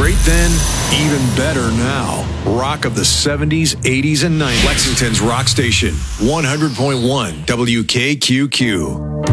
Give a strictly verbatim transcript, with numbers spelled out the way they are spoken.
Great then, even better now. Rock of the seventies, eighties, and nineties. Lexington's Rock Station, one hundred point one W K Q Q.